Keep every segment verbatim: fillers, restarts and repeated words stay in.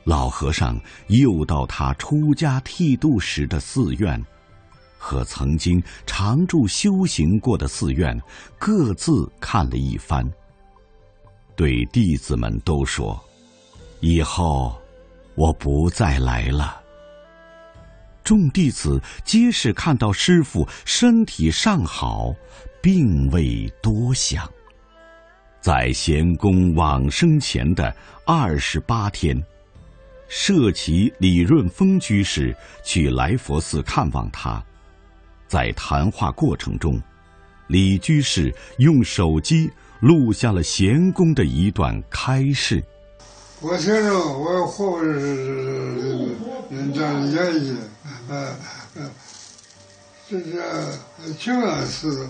老和尚又到他出家剃度时的寺院，和曾经常住修行过的寺院各自看了一番，对弟子们都说：以后我不再来了。众弟子皆是看到师父身体尚好，并未多想。在贤公往生前的二十八天，舍其李润峰居士去来佛寺看望他。在谈话过程中，李居士用手机录下了贤公的一段开示。 我听着我活着人家的言语，呃呃，这是清安寺，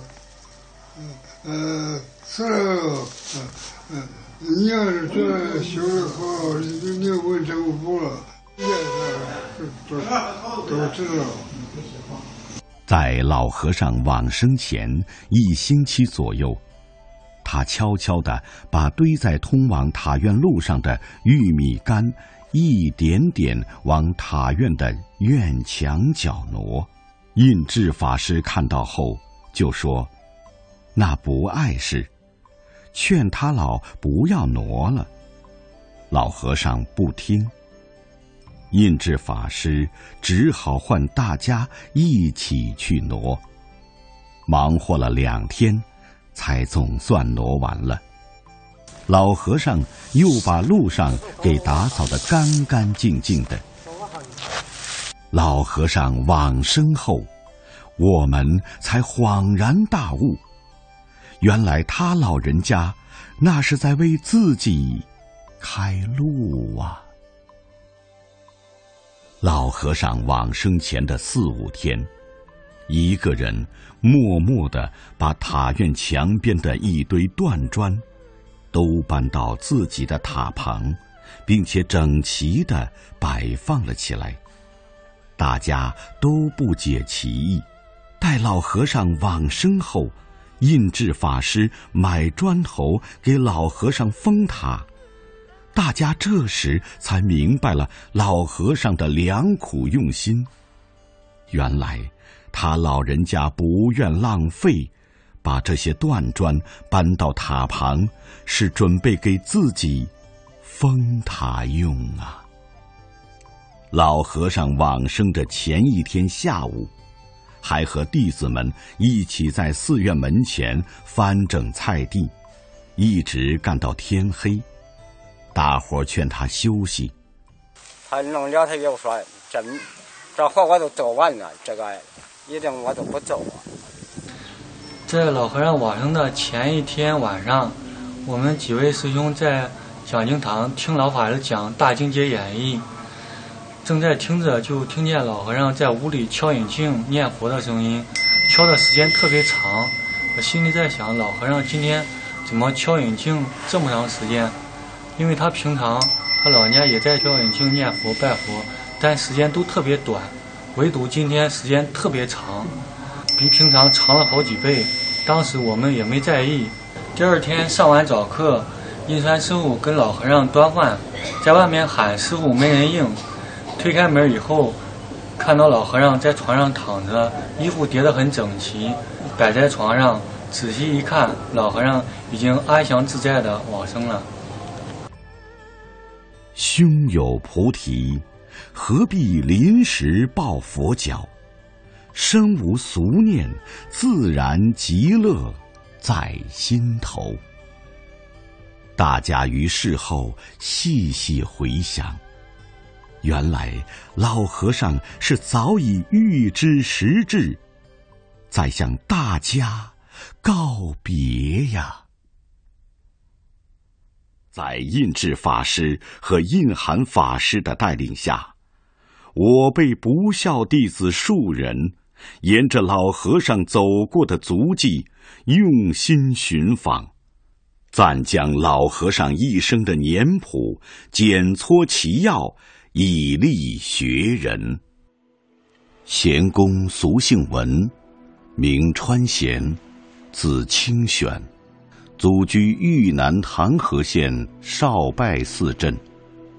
呃，是呃呃，你要是这修的好，你就你问政府了，也是都都知道。 在老和尚往生前一星期左右，他悄悄地把堆在通往塔院路上的玉米杆一点点往塔院的院墙角挪。印智法师看到后就说：那不碍事，劝他老不要挪了。老和尚不听，印智法师只好唤大家一起去挪。忙活了两天，才总算挪完了。老和尚又把路上给打扫得干干净净的。老和尚往生后，我们才恍然大悟，原来他老人家那是在为自己开路啊。老和尚往生前的四五天，一个人默默地把塔院墙边的一堆断砖都搬到自己的塔旁，并且整齐地摆放了起来。大家都不解其意。待老和尚往生后，印智法师买砖头给老和尚封塔，大家这时才明白了老和尚的良苦用心。原来他老人家不愿浪费，把这些断砖搬到塔旁，是准备给自己封塔用啊。老和尚往生的前一天下午，还和弟子们一起在寺院门前翻整菜地，一直干到天黑。大伙劝他休息， 他弄了，他又说：“这这活我都做完了，这个一定我都不做。” 在老和尚往生的前一天晚上，我们几位师兄在讲经堂听老法师讲《大经解演义》，正在听着，就听见老和尚在屋里敲引磬念佛的声音，敲的时间特别长。我心里在想，老和尚今天怎么敲引磬这么长时间？因为他平常他老人家也在敲引磬念佛拜佛，但时间都特别短，唯独今天时间特别长，比平常长了好几倍。当时我们也没在意。第二天上完早课，印川师傅跟老和尚端饭，在外面喊师傅没人应。推开门以后，看到老和尚在床上躺着，衣服叠得很整齐，摆在床上。仔细一看，老和尚已经安详自在地往生了。 胸有菩提，何必临时抱佛脚？身无俗念，自然极乐在心头。大家于事后细细回想，原来老和尚是早已预知时至，在向大家告别呀。在印智法师和印涵法师的带领下，我辈不孝弟子数人沿着老和尚走过的足迹用心寻访，暂将老和尚一生的年谱检撮其要，以利学人。贤公俗姓文，名川贤，字清玄，祖居豫南唐河县少拜寺镇。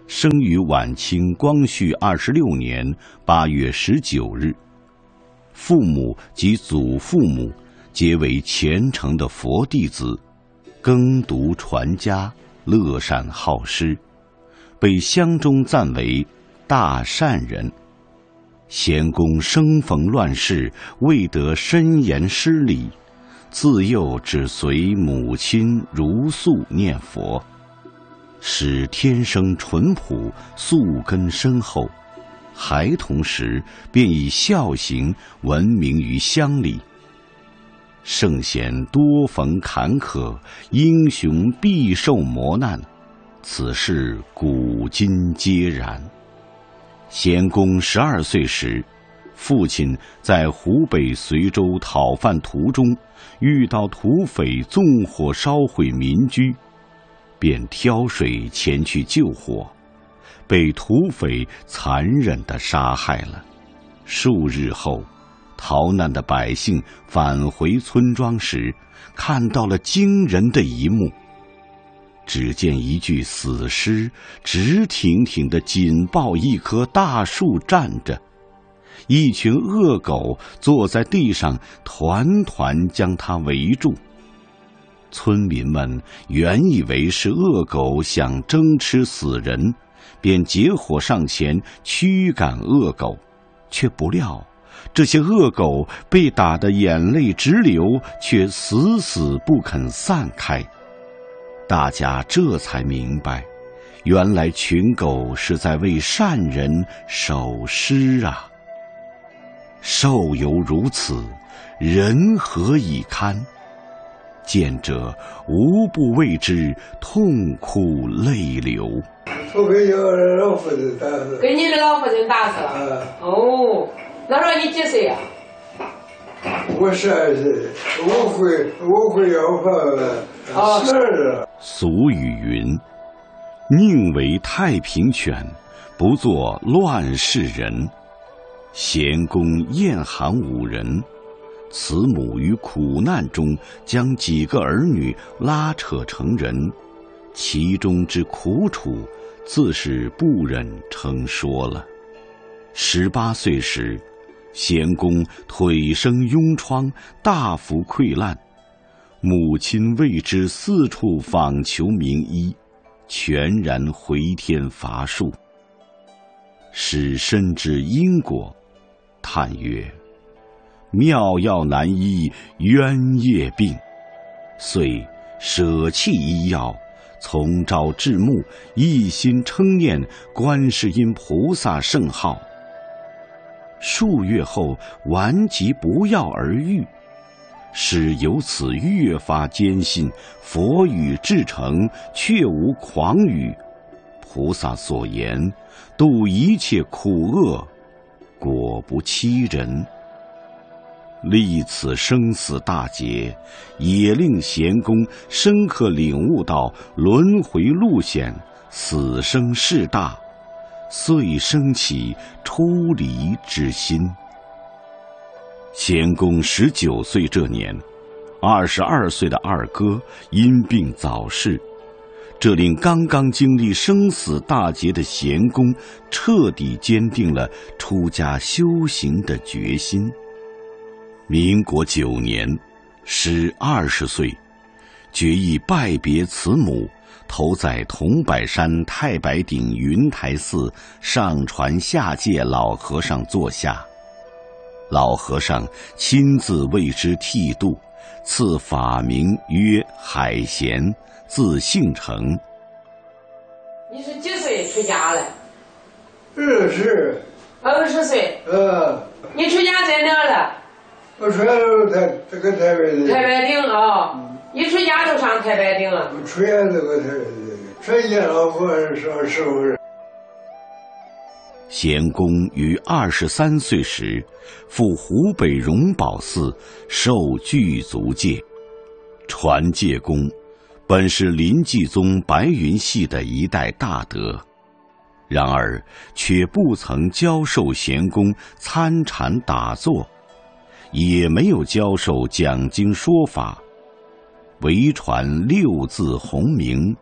生于晚清光绪二十六年八月十九日，父母及祖父母皆为虔诚的佛弟子，耕读传家，乐善好施，被乡中赞为大善人。贤公生逢乱世，未得深言施礼，自幼只随母亲如素念佛，使天生淳朴，素根深厚。孩童时便以孝行闻名于乡里。圣贤多逢坎坷，英雄必受磨难，此事古今皆然。贤公十二岁时，父亲在湖北随州讨饭途中遇到土匪纵火烧毁民居，便挑水前去救火，被土匪残忍地杀害了。数日后，逃难的百姓返回村庄时，看到了惊人的一幕。只见一具死尸直挺挺地紧抱一棵大树站着，一群恶狗坐在地上团团将它围住。村民们原以为是恶狗想争吃死人，便结伙上前驱赶恶狗，却不料这些恶狗被打得眼泪直流，却死死不肯散开。大家这才明白，原来群狗是在为善人守尸啊！兽犹如此，人何以堪？见者无不为之痛哭泪流。 我给你老父亲打死， 给你的老父亲打死了。 啊、 哦，那时候你几岁呀、 啊？我十二岁，我会我会要饭了。哦，是。 俗语云：“宁为太平犬，不做乱世人。”贤公厌寒五人，慈母于苦难中将几个儿女拉扯成人，其中之苦楚，自是不忍称说了。十八岁时，贤公腿生痈疮，大幅溃烂，母亲为之四处访求名医，全然回天乏术。使深知因果，叹曰：“妙药难医冤业病。”遂舍弃医药，从朝至暮，一心称念观世音菩萨圣号。数月后，顽疾不药而愈，使由此越发坚信佛语至诚，确无诳语。菩萨所言，度一切苦厄，果不欺人。历此生死大劫，也令贤公深刻领悟到轮回路险，死生事大，遂生起出离之心。贤公十九岁这年，二十二岁的二哥因病早逝，这令刚刚经历生死大劫的贤公彻底坚定了出家修行的决心。民国九年，时二十岁，决意拜别慈母，投在桐柏山太白顶云台寺上传下界老和尚座下。老和尚亲自为之剃度，赐法名曰海贤，字姓成。 你是几岁出家了？ 二十。 二十岁。 呃。 你出家在哪了？ 我出家都台这个台北的。 太白顶啊！嗯、你出家都上太白顶啊？ 我出家这个台北的，这些老和尚师傅。 贤公于二十三岁时，赴湖北荣宝寺受具足戒。传戒功本是临济宗白云系的一代大德，然而却不曾教授贤公参禅打坐，也没有教授讲经说法，唯传六字洪名，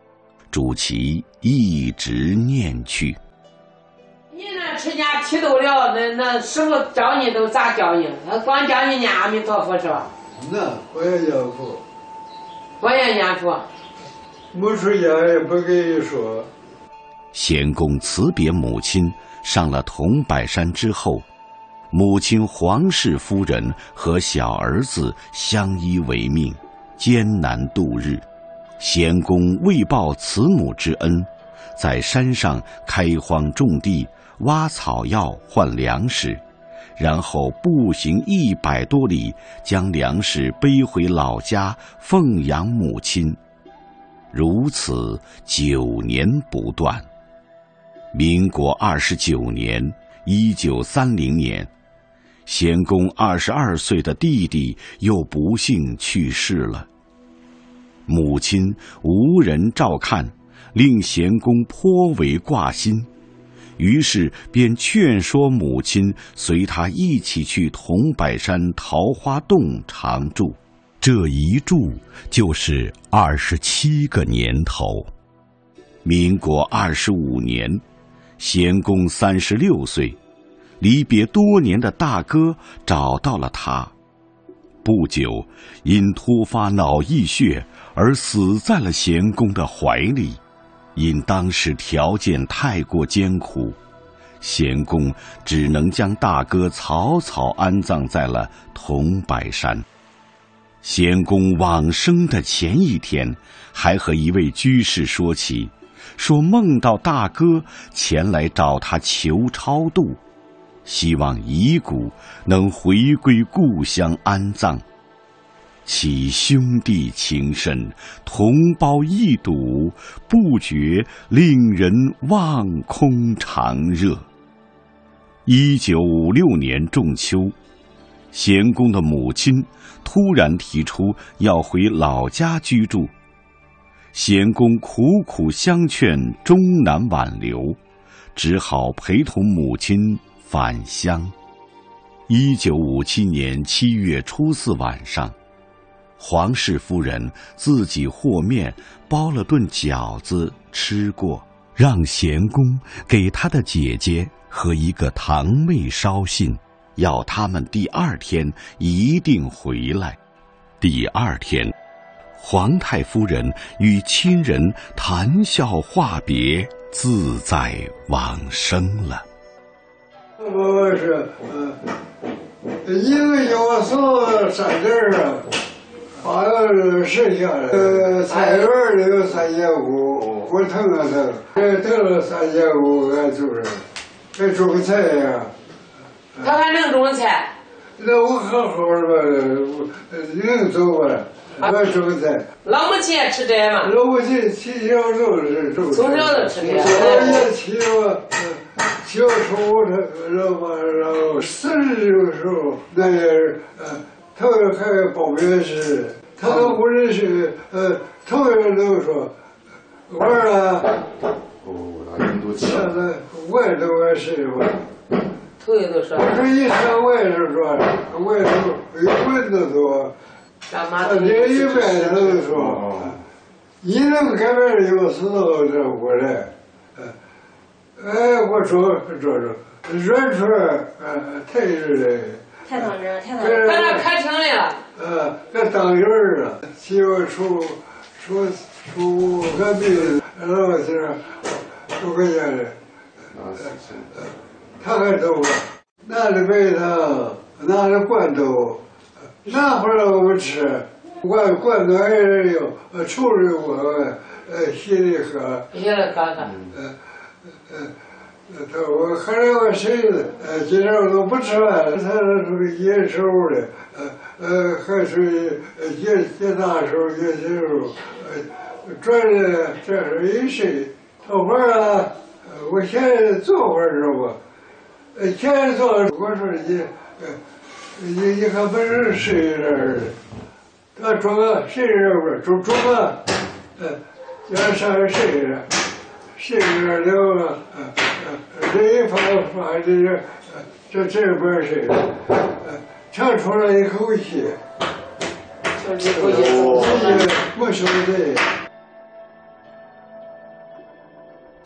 主其一直念去。 你那持家剃度了，那那师傅教你都咋教你？他光教你念阿弥陀佛是吧？ 那我也念佛， 我也念佛。 没出家也不跟你说。 贤公辞别母亲，上了桐柏山之后，母亲黄氏夫人和小儿子相依为命，艰难度日。贤公为报慈母之恩，在山上开荒种地，挖草药换粮食，然后步行一百多里，将粮食背回老家奉养母亲。如此九年不断。民国二十九年，一九三零年，贤公二十二岁的弟弟又不幸去世了。母亲无人照看，令贤公颇为挂心，于是便劝说母亲随他一起去桐柏山桃花洞常住。这一住就是二十七个年头。民国二十五年，贤公三十六岁，离别多年的大哥找到了他。不久，因突发脑溢血而死在了贤公的怀里。因当时条件太过艰苦，贤公只能将大哥草草安葬在了桐柏山。贤公往生的前一天，还和一位居士说起，说梦到大哥前来找他求超度，希望遗骨能回归故乡安葬。其兄弟情深，同胞一睹，不觉令人望空长热。一九五六年仲秋，贤公的母亲突然提出要回老家居住，贤公苦苦相劝，终难挽留，只好陪同母亲返乡。一九五七年七月初四晚上，黄氏夫人自己和面包了顿饺子吃过，让贤公给他的姐姐和一个堂妹捎信，要他们第二天一定回来。第二天，皇太夫人与亲人谈笑话别，自在往生了。 我是呃，一个小时三点啊，好像是剩下的。呃，菜园里有三千五，我腾了腾，这腾了三千五，俺就是，还种菜呀。 他还能种菜？ 那我好好的，能走吧？我种菜。 老母亲也吃这嘛？ 老母亲从小就是种。 从小就吃这。 我也起我，小时候他然后然后四十的时候，那也是呃，头还报名时，他都不认识，呃，头人都说，我啊，哦，那人都现在我也都我是吧。 头一都说， 我说一上我也是说，我也都有问的多，他这一般都说，你能改变有时候这过来，哎，我说这这软出来，呃，太热了， 太烫人，太烫人， 在那客厅里了， 呃，这当院儿啊，媳妇出出出个病，然后是出个家的，呃。他还走了，拿了白糖，拿了罐头，拿回来我们吃，罐罐头还是有，呃，抽着我，呃，稀里喝， 稀里喝喝， 呃，呃，他我喝了我谁子，呃，今天我都不吃饭了，他是属于野手的，呃呃，还属于野野大手野小手，呃，转的这是一谁，头发啊，我现在做会儿知道吧？呃，前一做我说你，呃，你你还不是谁人的？他装个谁人不是？装装个，呃，要上谁人？谁人了？呃呃，这一发发这个，呃，这这边谁人？呃，长出来一口气， 就是一口气， 没说对。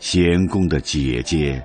贤公的姐姐